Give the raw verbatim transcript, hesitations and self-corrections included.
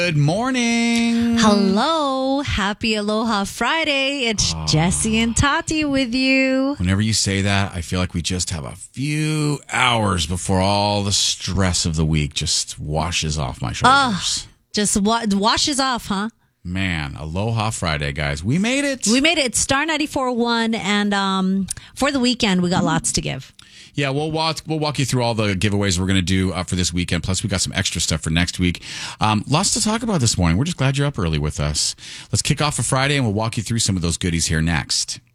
Good morning. Hello. Happy Aloha Friday. It's oh. Jesse and Tati with you. Whenever you say that, I feel like we just have a few hours before all the stress of the week just washes off my shoulders. Oh, just wa- washes off, huh? Man, Aloha Friday, guys. We made it. We made it. It's Star ninety-four point one, and um, for the weekend, we got lots to give. Yeah, we'll walk we'll walk you through all the giveaways we're going to do uh, for this weekend. Plus, we got some extra stuff for next week. Um, lots to talk about this morning. We're just glad you're up early with us. Let's kick off a Friday, and we'll walk you through some of those goodies here next.